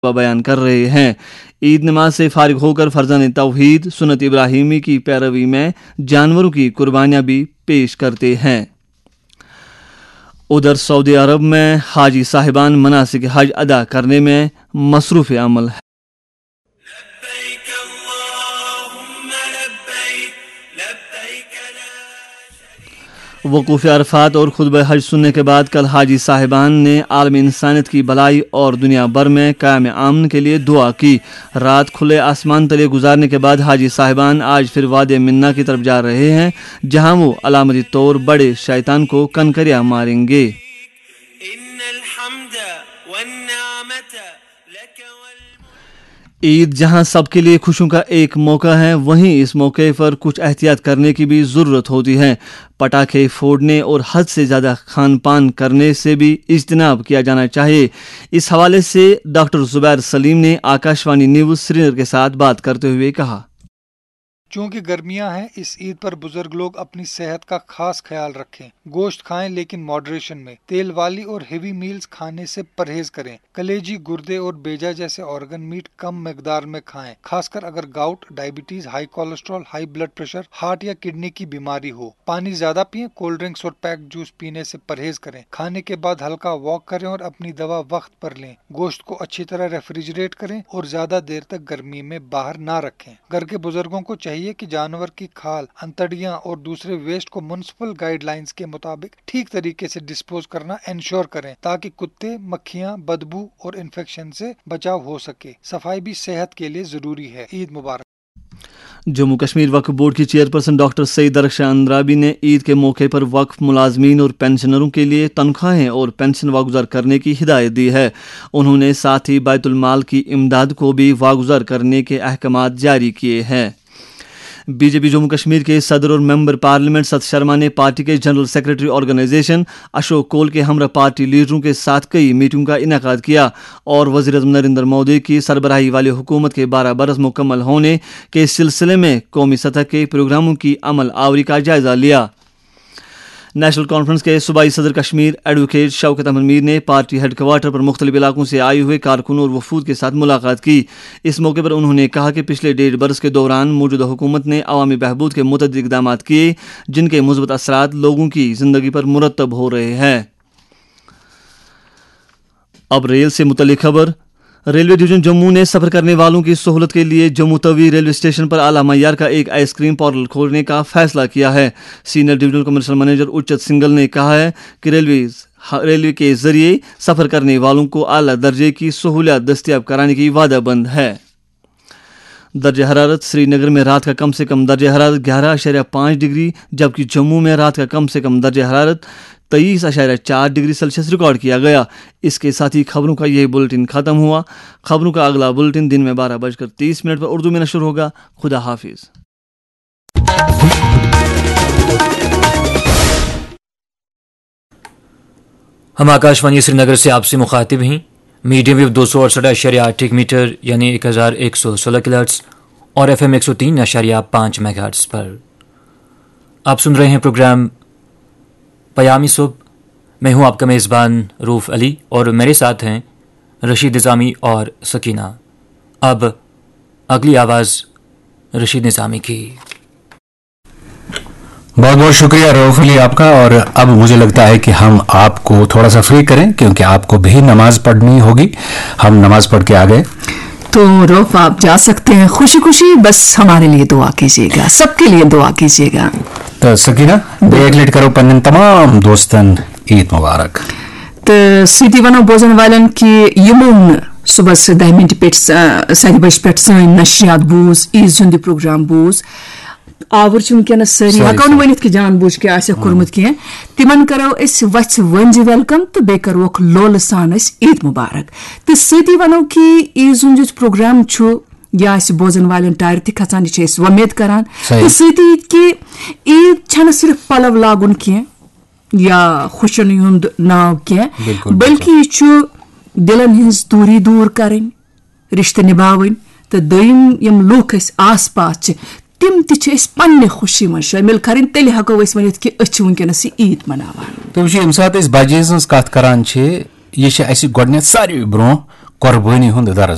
बयान कर रहे हैं। ईद नमाज से फारिग होकर फर्जान तौहीद सुन्नत इब्राहिमी की पैरवी में जानवरों की कुर्बानियां भी पेश करते हैं। उधर सऊदी अरब में हाजी साहिबान मनासिक हज अदा करने में मसरूफ़ अमल है। वक़ूफ़ अरफात और खुतबा हज सुनने के बाद कल हाजी साहिबान ने आलमी इंसानियत की भलाई और दुनिया भर में क़याम अमन के लिए दुआ की। रात खुले आसमान तले गुजारने के बाद हाजी साहिबान आज फिर वादे मिन्ना की तरफ जा रहे हैं, जहां वो अलामती तौर बड़े शैतान को कनकरिया मारेंगे। ईद जहां सबके लिए खुशियों का एक मौका है, वहीं इस मौके पर कुछ एहतियात करने की भी ज़रूरत होती है। पटाखे फोड़ने और हद से ज़्यादा खान पान करने से भी इज्तनाब किया जाना चाहिए। इस हवाले से डॉक्टर जुबैर सलीम ने आकाशवाणी न्यूज़ श्रीनगर के साथ बात करते हुए कहा, चूँकि गर्मियां हैं, इस ईद पर बुजुर्ग लोग अपनी सेहत का खास ख्याल रखें। गोश्त खाएं लेकिन मॉडरेशन में। तेल वाली और हेवी मील्स खाने से परहेज करें। कलेजी, गुर्दे और बेजा जैसे ऑर्गन मीट कम मिकदार में खाएं, खासकर अगर gout, diabetes, high cholesterol, high blood pressure, heart या किडनी की बीमारी हो। पानी ज्यादा पिएं। कोल्ड ड्रिंक्स और पैक्ड जूस पीने से परहेज करें। खाने के बाद हल्का वॉक करें और अपनी दवा वक्त पर लें। गोश्त को अच्छी तरह रेफ्रिजरेट करें और ज्यादा देर तक गर्मी में बाहर ना रखें। घर के बुजुर्गों को चाहिए कि जानवर की खाल, अंतड़ियां और दूसरे वेस्ट को म्युनिसिपल गाइडलाइंस के मुताबिक ठीक तरीके से डिस्पोज करना इंश्योर करें, ताकि कुत्ते, मक्खियां, बदबू और इन्फेक्शन से बचाव हो सके। सफाई भी सेहत के लिए जरूरी है। ईद मुबारक। जम्मू कश्मीर वक्फ बोर्ड की चेयरपर्सन डॉक्टर सईद दरख्शां अंद्राबी ने ईद के मौके पर वक्फ मुलाजमीन और पेंशनरों के लिए तनख्वाहें और पेंशन वागुजार करने की हिदायत दी है। उन्होंने साथ ही बैतुल माल की इमदाद को भी वागुजार करने के अहकामात जारी किए हैं। बीजेपी जम्मू कश्मीर के सदर और मेंबर पार्लियामेंट सत शर्मा ने पार्टी के जनरल सेक्रेटरी ऑर्गेनाइजेशन अशोक कोल के हमरा पार्टी लीडरों के साथ कई मीटिंगों का इनेकाद किया और वज़ीर-ए-आज़म नरेंद्र मोदी की सरबराही वाली हुकूमत के 12 बरस मुकम्मल होने के सिलसिले में कौमी सतह के प्रोग्रामों की अमल आवरी का जायजा लिया। नेशनल कॉन्फ्रेंस के सूबाई सदर कश्मीर एडवोकेट शौकत अहमद मीर ने पार्टी हेडक्वार्टर पर मुख्तलिफ इलाकों से आए हुए कारकुनों और वफूद के साथ मुलाकात की। इस मौके पर उन्होंने कहा कि पिछले 1.5 बरस के दौरान मौजूदा हुकूमत ने अवामी बहबूद के मुतअद्दिद इक़दाम किए, जिनके मुस्बत असरात लोगों की जिंदगी पर मुरतब हो रहे हैं। अब रेल से मुतल्लिक खबर। रेलवे डिवीजन जम्मू ने सफर करने वालों की सहूलत के लिए जम्मू तवी रेलवे स्टेशन पर आला मय्यार का एक आइसक्रीम पार्लर खोलने का फैसला किया है। Senior divisional commercial manager Uchchatar single ने कहा है कि रेलवे के जरिए सफर करने वालों को आला दर्जे की सहूलियत दस्तयाब कराने की वादाबंद है। दर्ज हरारत श्रीनगर में रात का कम से कम दर्ज हरारत 11.5 डिग्री, जबकि जम्मू में रात का कम से कम दर्ज हरारत 23.4 डिग्री सेल्सियस रिकॉर्ड किया गया। इसके साथ ही खबरों का यह बुलेटिन खत्म हुआ। खबरों का अगला बुलेटिन दिन में 12:30 पर उर्दू में नशर होगा। खुदा हाफिज। हम आकाशवाणी श्रीनगर से आपसे मुखातिब हैं। मीडियम वेव 268.8 मीटर यानी 1116 किलोहर्ट्ज़ और FM 103.5 मेगाहर्ट्ज़ पर आप सुन रहे हैं प्रोग्राम पयामी सुबह। मैं हूं आपका मेज़बान रूफ अली और मेरे साथ हैं रशीद निज़ामी और सकीना। अब अगली आवाज़ रशीद निज़ामी की। बहुत बहुत शुक्रिया रऊफ अली आपका। और अब मुझे लगता है कि हम आपको थोड़ा सा फ्री करें, क्योंकि आपको भी नमाज पढ़नी होगी। हम नमाज पढ़ के आ गए, तो रऊफ आप जा सकते हैं खुशी खुशी। बस हमारे लिए दुआ कीजिएगा, सबके लिए दुआ कीजिएगा। तो सकीना एक करो पन्न तमाम दोस्तन ईद मुबारक। तो सीधी वनो बोजन वालन की यमुन सुबह से 10 मिनट पे 7 बजे पे सन नशियात बूज ईद जुंदी प्रोग्राम बूज आवर वनकस सारी हको वन कि जान बूझ के कोर्मुत कह तिमन करो वच वन वेलकम तो बे करो लोल सान ईद मुबारक। तो सती वनो कि ईद जुन प्रोग्राम या बोजन वाले टायर ति खचान वमेद करान। तो सती कि ईद छन सिर्फ पलव लागुन कह या खुशन हुंद नाव कह, बल्कि यह दिलन हिंज दूरी दूर करें, रिश्ते निभावन। तो दम यम लूख आस पास तिम तन्ने खुशी में शामिल करें, तेल हको वन कि वनकस ईद मनावान। तो यम सात बजे हज कत करान यह सारे ब्रो कुर्बानी हुंद दर्ज